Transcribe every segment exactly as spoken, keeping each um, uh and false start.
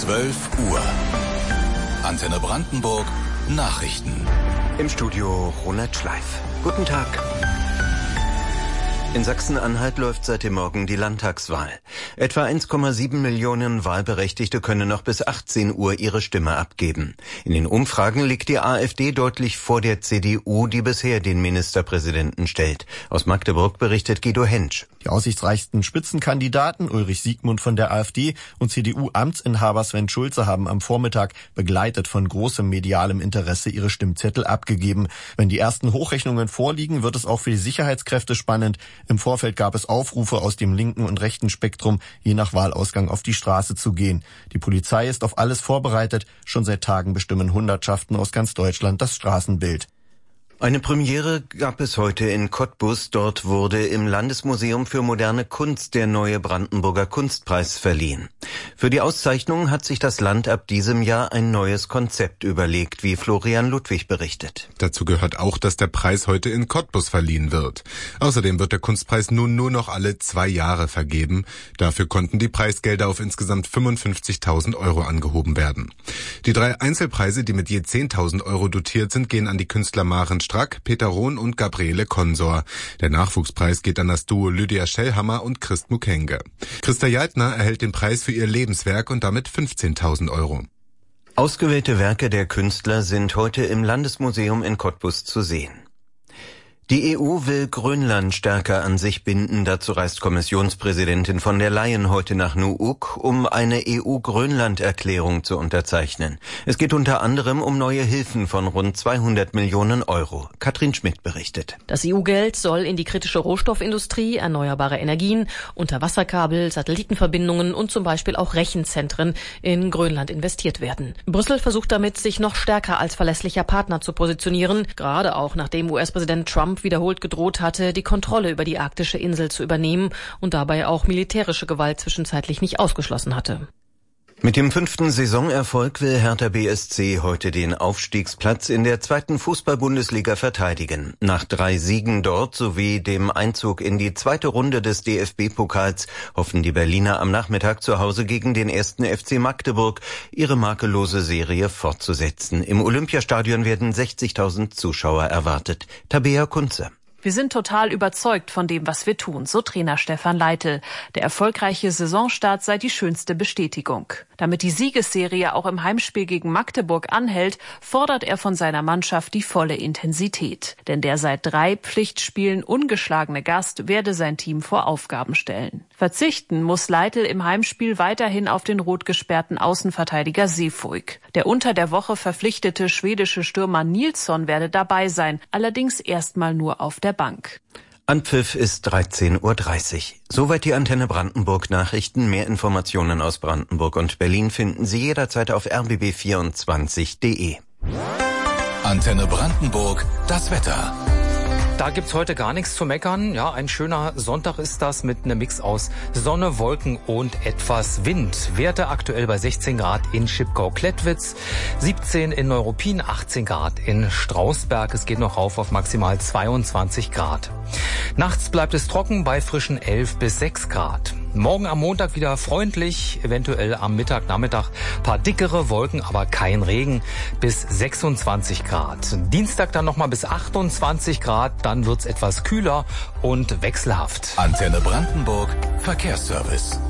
zwölf Uhr. Antenne Brandenburg Nachrichten. Im Studio Ronald Schleif. Guten Tag. In Sachsen-Anhalt läuft seit dem Morgen die Landtagswahl. Etwa eins Komma sieben Millionen Wahlberechtigte können noch bis achtzehn Uhr ihre Stimme abgeben. In den Umfragen liegt die AfD deutlich vor der C D U, die bisher den Ministerpräsidenten stellt. Aus Magdeburg berichtet Guido Hentsch. Die aussichtsreichsten Spitzenkandidaten Ulrich Siegmund von der AfD und C D U-Amtsinhaber Sven Schulze haben am Vormittag, begleitet von großem medialem Interesse, ihre Stimmzettel abgegeben. Wenn die ersten Hochrechnungen vorliegen, wird es auch für die Sicherheitskräfte spannend. Im Vorfeld gab es Aufrufe aus dem linken und rechten Spektrum, je nach Wahlausgang auf die Straße zu gehen. Die Polizei ist auf alles vorbereitet. Schon seit Tagen bestimmen Hundertschaften aus ganz Deutschland das Straßenbild. Eine Premiere gab es heute in Cottbus. Dort wurde im Landesmuseum für moderne Kunst der neue Brandenburger Kunstpreis verliehen. Für die Auszeichnung hat sich das Land ab diesem Jahr ein neues Konzept überlegt, wie Florian Ludwig berichtet. Dazu gehört auch, dass der Preis heute in Cottbus verliehen wird. Außerdem wird der Kunstpreis nun nur noch alle zwei Jahre vergeben. Dafür konnten die Preisgelder auf insgesamt fünfundfünfzigtausend Euro angehoben werden. Die drei Einzelpreise, die mit je zehntausend Euro dotiert sind, gehen an die Künstler Maren Strack, Peter Rohn und Gabriele Konsor. Der Nachwuchspreis geht an das Duo Lydia Schellhammer und Christ Mukenge. Christa Jaltner erhält den Preis für ihr Lebenswerk und damit fünfzehntausend Euro. Ausgewählte Werke der Künstler sind heute im Landesmuseum in Cottbus zu sehen. Die E U will Grönland stärker an sich binden. Dazu reist Kommissionspräsidentin von der Leyen heute nach Nuuk, um eine E U-Grönland-Erklärung zu unterzeichnen. Es geht unter anderem um neue Hilfen von rund zweihundert Millionen Euro. Katrin Schmidt berichtet. Das E U-Geld soll in die kritische Rohstoffindustrie, erneuerbare Energien, Unterwasserkabel, Satellitenverbindungen und zum Beispiel auch Rechenzentren in Grönland investiert werden. Brüssel versucht damit, sich noch stärker als verlässlicher Partner zu positionieren, gerade auch nachdem U S-Präsident Trump wiederholt gedroht hatte, die Kontrolle über die arktische Insel zu übernehmen und dabei auch militärische Gewalt zwischenzeitlich nicht ausgeschlossen hatte. Mit dem fünften Saisonerfolg will Hertha B S C heute den Aufstiegsplatz in der zweiten Fußball-Bundesliga verteidigen. Nach drei Siegen dort sowie dem Einzug in die zweite Runde des D F B-Pokals hoffen die Berliner am Nachmittag zu Hause gegen den ersten F C Magdeburg ihre makellose Serie fortzusetzen. Im Olympiastadion werden sechzigtausend Zuschauer erwartet. Tabea Kunze. Wir sind total überzeugt von dem, was wir tun, so Trainer Stefan Leitl. Der erfolgreiche Saisonstart sei die schönste Bestätigung. Damit die Siegesserie auch im Heimspiel gegen Magdeburg anhält, fordert er von seiner Mannschaft die volle Intensität. Denn der seit drei Pflichtspielen ungeschlagene Gast werde sein Team vor Aufgaben stellen. Verzichten muss Leitl im Heimspiel weiterhin auf den rot gesperrten Außenverteidiger Seefuig. Der unter der Woche verpflichtete schwedische Stürmer Nilsson werde dabei sein, allerdings erstmal nur auf der Bank. Anpfiff ist dreizehn Uhr dreißig. Soweit die Antenne Brandenburg Nachrichten. Mehr Informationen aus Brandenburg und Berlin finden Sie jederzeit auf r b b vierundzwanzig punkt d e. Antenne Brandenburg, das Wetter. Da gibt's heute gar nichts zu meckern. Ja, ein schöner Sonntag ist das mit einem Mix aus Sonne, Wolken und etwas Wind. Werte aktuell bei sechzehn Grad in Schipkau-Klettwitz, siebzehn in Neuruppin, achtzehn Grad in Strausberg. Es geht noch rauf auf maximal zweiundzwanzig Grad. Nachts bleibt es trocken bei frischen elf bis sechs Grad. Morgen am Montag wieder freundlich, eventuell am Mittag, Nachmittag paar dickere Wolken, aber kein Regen, bis sechsundzwanzig Grad. Dienstag dann nochmal bis achtundzwanzig Grad, dann wird's etwas kühler und wechselhaft. Antenne Brandenburg, Verkehrsservice.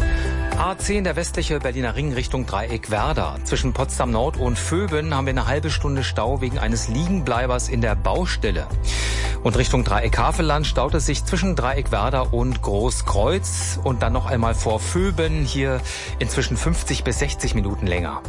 A zehn, der westliche Berliner Ring Richtung Dreieck-Werder. Zwischen Potsdam Nord und Vöben haben wir eine halbe Stunde Stau wegen eines Liegenbleibers in der Baustelle. Und Richtung Dreieck-Havelland staut es sich zwischen Dreieck-Werder und Großkreuz und dann noch einmal vor Vöben, hier inzwischen fünfzig bis sechzig Minuten länger.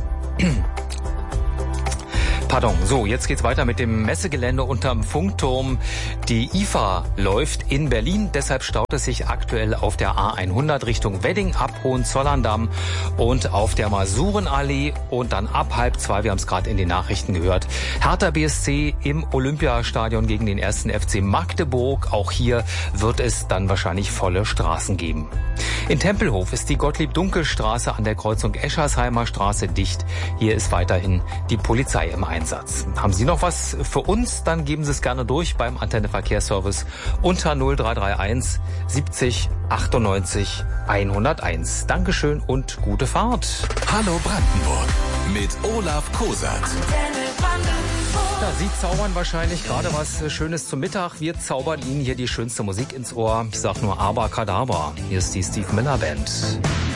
Pardon, so, jetzt geht's weiter mit dem Messegelände unterm Funkturm. Die I F A läuft in Berlin, deshalb staut es sich aktuell auf der A hundert Richtung Wedding ab Hohenzollern-Damm und auf der Masurenallee und dann ab halb zwei, wir haben es gerade in den Nachrichten gehört, Hertha B S C im Olympiastadion gegen den ersten F C Magdeburg. Auch hier wird es dann wahrscheinlich volle Straßen geben. In Tempelhof ist die Gottlieb-Dunkel-Straße an der Kreuzung Eschersheimer Straße dicht. Hier ist weiterhin die Polizei im Einsatz. Einsatz. Haben Sie noch was für uns? Dann geben Sie es gerne durch beim Antenne Verkehrsservice unter null drei drei eins siebzig achtundneunzig hunderteins. Dankeschön und gute Fahrt. Hallo Brandenburg mit Olaf Kosat. Ja, Sie zaubern wahrscheinlich gerade was Schönes zum Mittag. Wir zaubern Ihnen hier die schönste Musik ins Ohr. Ich sag nur Abracadabra. Hier ist die Steve Miller Band.